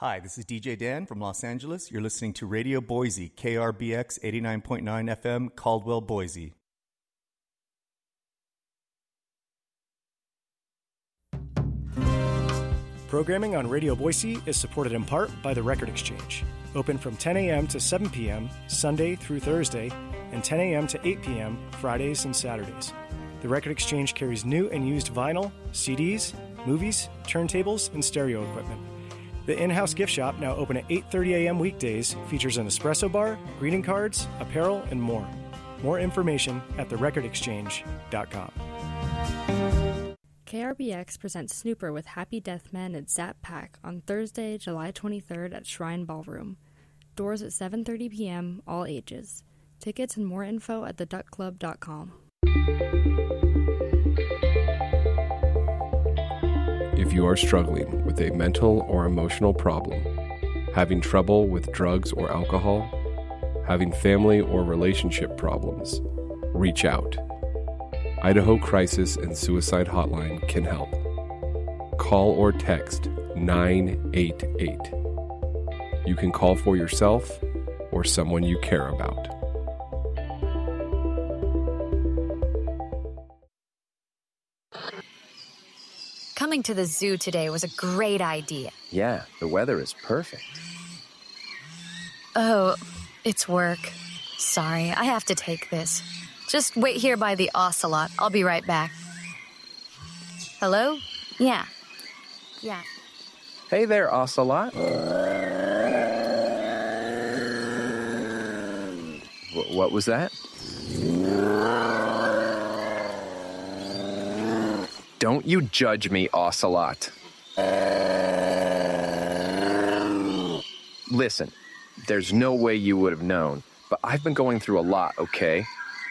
Hi, this is DJ Dan from Los Angeles. You're listening to Radio Boise, KRBX 89.9 FM, Caldwell, Boise. Programming on Radio Boise is supported in part by the Record Exchange. Open from 10 a.m. to 7 p.m., Sunday through Thursday, and 10 a.m. to 8 p.m., Fridays and Saturdays. The Record Exchange carries new and used vinyl, CDs, movies, turntables, and stereo equipment. The in-house gift shop, now open at 8:30 a.m. weekdays, features an espresso bar, greeting cards, apparel, and more. More information at therecordexchange.com. KRBX presents Snooper with Happy Deathman and Zap Pack on Thursday, July 23rd at Shrine Ballroom. Doors at 7:30 p.m., all ages. Tickets and more info at theduckclub.com. If you are struggling with a mental or emotional problem, having trouble with drugs or alcohol, having family or relationship problems, reach out. Idaho Crisis and Suicide Hotline can help. Call or text 988. You can call for yourself or someone you care about. Coming to the zoo today was a great idea. Yeah, the weather is perfect. Oh, it's work. Sorry, I have to take this. Just wait here by the ocelot. I'll be right back. Hello? Yeah. Hey there, ocelot. What was that? Don't you judge me, ocelot. Listen, there's no way you would have known, but I've been going through a lot, okay?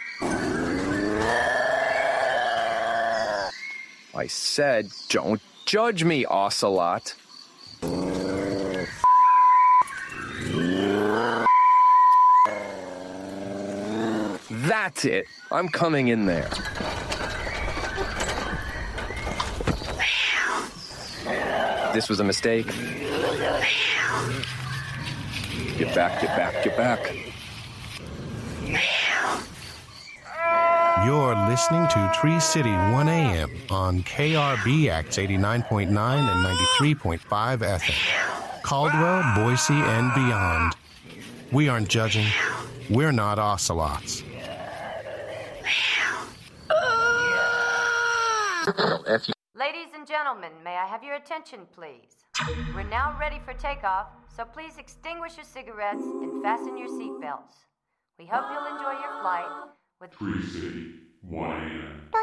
I said, don't judge me, ocelot. That's it. I'm coming in there. This was a mistake. Get back, get back, get back. You're listening to Tree City 1 AM on KRBX 89.9 and 93.5 FM. Caldwell, Boise, and beyond. We aren't judging. We're not ocelots. Ladies and gentlemen, may I have your attention, please? We're now ready for takeoff, so please extinguish your cigarettes and fasten your seatbelts. We hope you'll enjoy your flight with Tree City 1 AM.